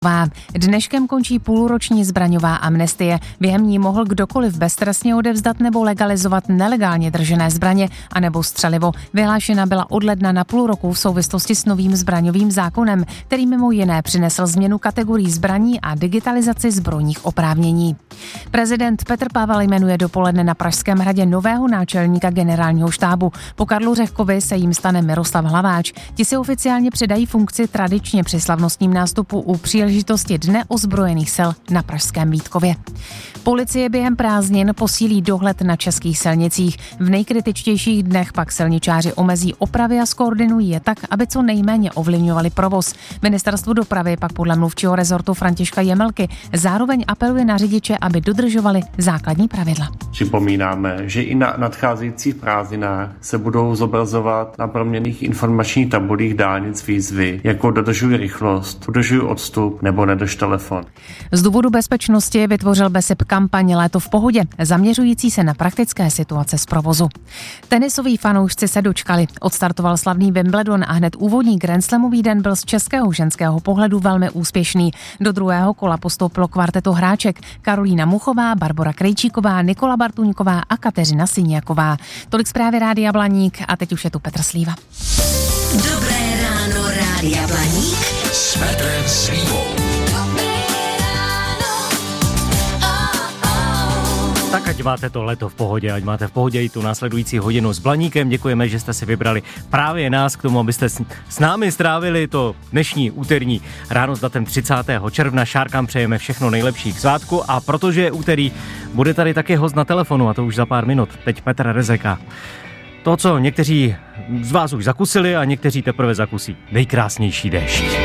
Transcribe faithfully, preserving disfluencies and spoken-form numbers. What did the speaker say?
Dneškem končí půlroční zbraňová amnestie. Během ní mohl kdokoliv beztrestně odevzdat nebo legalizovat nelegálně držené zbraně anebo střelivo. Vyhlášena byla od ledna na půl roku v souvislosti s novým zbraňovým zákonem, který mimo jiné přinesl změnu kategorií zbraní a digitalizaci zbrojních oprávnění. Prezident Petr Pavel jmenuje dopoledne na Pražském hradě nového náčelníka generálního štábu. Po Karlu Řehkovi se jím stane Miroslav Hlaváč. Ti si oficiálně předají funkci tradičně při slavnostním nástupu u příležitosti Dne ozbrojených sil na pražském Vítkově. Policie během prázdnin posílí dohled na českých silnicích. V nejkritičtějších dnech pak silničáři omezí opravy a skoordinují je tak, aby co nejméně ovlivňovali provoz. Ministerstvo dopravy pak podle mluvčího rezortu Františka Jemelky zároveň apeluje na řidiče, aby dodržovali základní pravidla. Připomínáme, že i na nadcházejících prázdninách se budou zobrazovat na proměnných informačních tabulích dálnic výzvy, jako dodržuj rychlost, dodržuj odstup nebo nedrž telefon. Z důvodu bezpečnosti vytvořil BESIP kampaň Léto v pohodě, zaměřující se na praktické situace z provozu. Tenisoví fanoušci se dočkali. Odstartoval slavný Wimbledon a hned úvodní grandslamový den byl z českého ženského pohledu velmi úspěšný. Do druhého kola postoupilo kvarteto hráček Karolína Muchová, Barbora Krejčíková, Nikola Bartuňková a Kateřina Syniaková. Tolik zprávy Rádia Blaník a teď už je tu Petr Slíva. Dobré ráno, Rádia Blaník s Petrem Slívou. Tak ať máte to léto v pohodě, ať máte v pohodě i tu následující hodinu s Blaníkem. Děkujeme, že jste si vybrali právě nás k tomu, abyste s námi strávili to dnešní úterní ráno s datem třicátého června. Šárkám přejeme všechno nejlepší k svátku a protože je úterý, bude tady taky host na telefonu a to už za pár minut. Teď Petr Rezeka. To, co někteří z vás už zakusili a někteří teprve zakusí. Nejkrásnější déšť.